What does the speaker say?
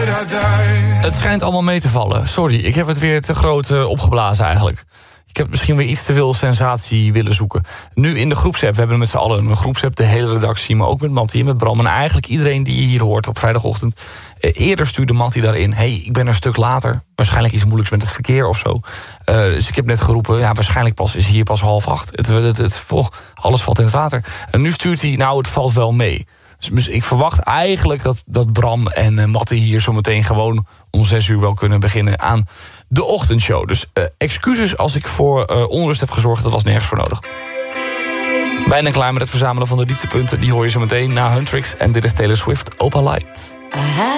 Het schijnt allemaal mee te vallen. Sorry, ik heb het weer te groot opgeblazen eigenlijk. Ik heb misschien weer iets te veel sensatie willen zoeken. Nu in de groepsapp, we hebben met z'n allen een groepsapp, de hele redactie, maar ook met Mattie en met Bram. En eigenlijk iedereen die je hier hoort op vrijdagochtend. Eerder stuurde Mattie daarin, ik ben een stuk later. Waarschijnlijk iets moeilijks met het verkeer of zo. Dus ik heb net geroepen, waarschijnlijk is hier pas 7:30. Alles valt in het water. En nu stuurt hij, het valt wel mee. Dus ik verwacht eigenlijk dat Bram en Mattie hier zometeen gewoon om 6:00 wel kunnen beginnen aan de ochtendshow. Dus excuses als ik voor onrust heb gezorgd, dat was nergens voor nodig. Bijna klaar met het verzamelen van de dieptepunten. Die hoor je zo meteen na Huntrix. En dit is Taylor Swift, Opalite.